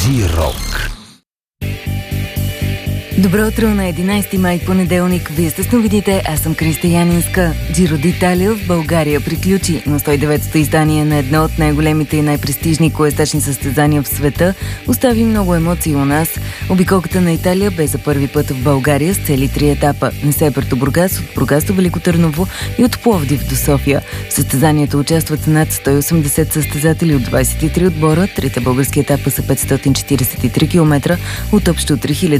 Зирок. Добро утро на 11 май, понеделник. Вие сте с новините, аз съм Криста Янинска. Джиро д'Италия в България приключи, но 109-то издание на едно от най-големите и най-престижни колесачни състезания в света остави много емоции у нас. Обиколката на Италия бе за първи път в България с цели 3 етапа. Несебър до Бургас, от Бургас до Велико Търново и от Пловдив до София. В състезанието участват над 180 състезатели от 23 отбора. Трите български етапа са 543 км от общо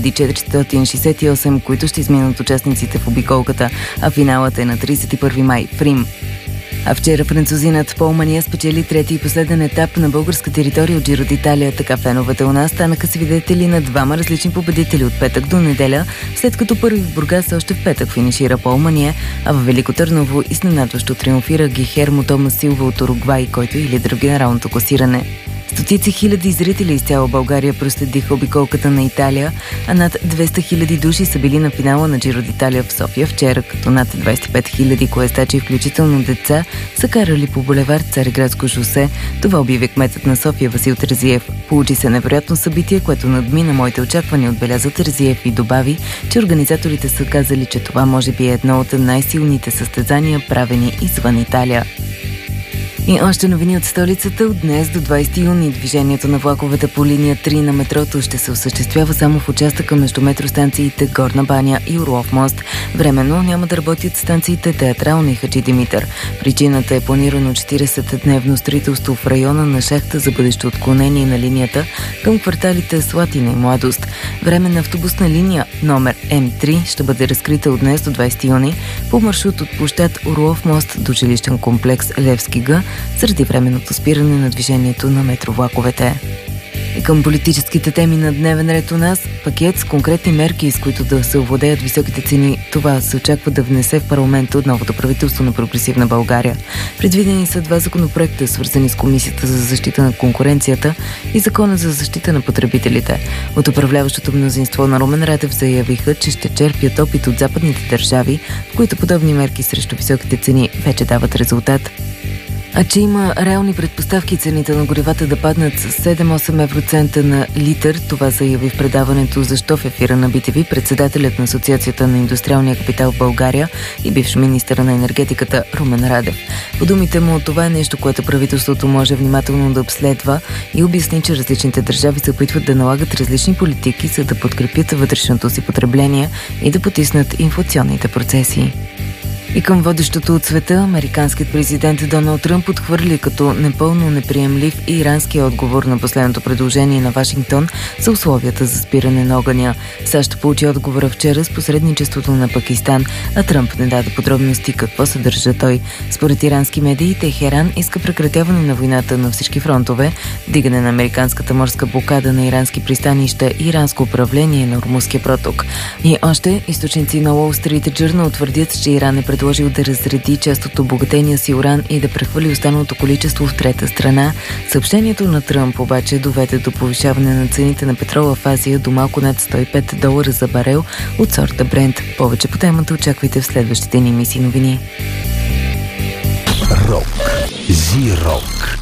3468, които ще изминат участниците в обиколката, а финалът е на 31 май в Рим. А вчера французинът Пол Мания спечели трети и последен етап на българска територия от Джиро д'Италия. Така феновете у нас станаха свидетели на двама различни победители от петък до неделя, след като първи в Бургас още в петък финишира Пол Мания, а в Велико Търново изненадващо триумфира Гихермо Томас Силва от Уругвай, който е лидер в генералното класиране. Стотици хиляди зрители из цяла България проследиха обиколката на Италия, а над 200 хиляди души са били на финала на Джиро д'Италия в София вчера, като над 25 хиляди колесачи, включително деца, са карали по булевард Цариградско шосе. Това обяви кметът на София Васил Терзиев. Получи се невероятно събитие, което надмина моите очаквания, отбеляза Терзиев и добави, че организаторите са казали, че това може би е едно от най-силните състезания, правени извън Италия. И още новини от столицата. От днес до 20 юни движението на влаковете по линия 3 на метрото ще се осъществява само в участъка между метростанциите Горна баня и Орлов мост. Временно няма да работят станциите Театрална и Хаджи Димитър. Причината е планирано 40-дневно строителство в района на шахта за бъдещо отклонение на линията към кварталите Слатина и Младост. Временна автобусна линия номер М3 ще бъде разкрита от днес до 20 юни по маршрут от площад Орлов мост до жилищен комплекс Левски Г, заради временното спиране на движението на метровлаковете. И към политическите теми на дневен ред у нас, пакет с конкретни мерки, с които да се овладеят високите цени. Това се очаква да внесе в парламента от новото правителство на Прогресивна България. Предвидени са 2 законопроекта, свързани с Комисията за защита на конкуренцията и Закона за защита на потребителите. От управляващото мнозинство на Румен Радев заявиха, че ще черпят опит от западните държави, в които подобни мерки срещу високите цени вече дават резултат. А че има реални предпоставки цените на горивата да паднат с 7-8 евроцента на литър, това заяви в предаването "Защо" в ефира на BTV председателят на Асоциацията на индустриалния капитал в България и бивш министър на енергетиката Румен Радев. По думите му, това е нещо, което правителството може внимателно да обследва, и обясни, че различните държави се опитват да налагат различни политики, за да подкрепят вътрешното си потребление и да потиснат инфлационните процеси. И към водещото от света, американският президент Доналд Тръмп отхвърли като непълно неприемлив и иранския отговор на последното предложение на Вашингтон за условията за спиране на огъня. САЩ получи отговора вчера с посредничеството на Пакистан, а Тръмп не даде подробности какво съдържа той. Според ирански медии, Техеран иска прекратяване на войната на всички фронтове, вдигане на американската морска блокада на ирански пристанища и иранско управление на Ормузския проток. И още източници на Wall Street Journal твърдят, че Иран е предложил да разреди част от обогатения си уран и да прехвърли останалото количество в трета страна. Съобщението на Тръмп обаче доведе до повишаване на цените на петрола в Азия до малко над $105 за барел от сорта Брент. Повече по темата очаквайте в следващите ни емисии новини. Рок. Зирок.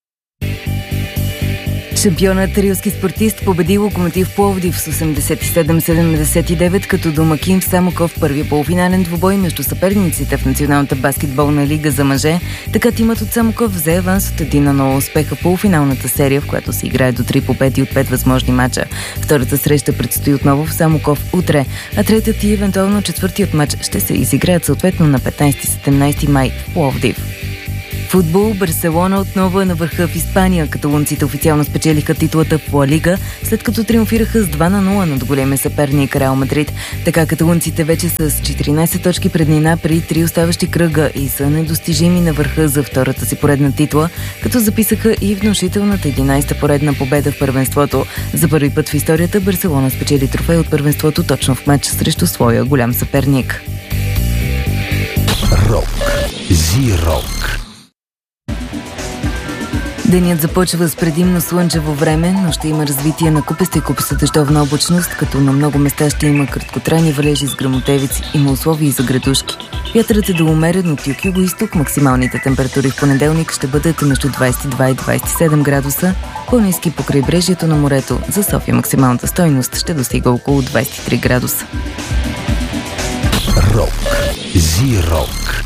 Шампионът рилски спортист победи Локомотив Пловдив с 87-79 като домакин в Самоков в първия полуфинален двубой между съперниците в Националната баскетболна лига за мъже. Така тимът от Самоков взе аванс от 1-0 успеха в полуфиналната серия, в която се играе до 3 победи от 5 възможни мача. Втората среща предстои отново в Самоков утре, а третият и евентуално четвъртият мач ще се изиграят съответно на 15-17 май в Пловдив. Футбол. Барселона отново е на върха в Испания. Каталунците официално спечелиха титлата в Ла Лига, след като триумфираха с 2-0 над големия съперник Реал Мадрид. Така каталунците вече с 14 точки преднина при 3 оставащи кръга и са недостижими на върха за втората си поредна титла, като записаха и внушителната 11-та поредна победа в първенството. За първи път в историята Барселона спечели трофей от първенството точно в матч срещу своя голям съперник. Рок. Зирок. Денят започва с предимно слънчево време, но ще има развитие на купеста и купеста дъждовна облачност, като на много места ще има краткотрайни валежи с гръмотевици. Има условия и за градушки. Вятърът е до умерен от юг-юго-исток. Максималните температури в понеделник ще бъдат между 22 и 27 градуса. По-ниски по крайбрежието на морето. За София максималната стойност ще достига около 23 градуса. Рок. Зи-рок.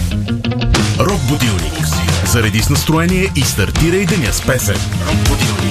Рок будилник. Зареди с настроение и стартирай деня с песен. Рок будилник.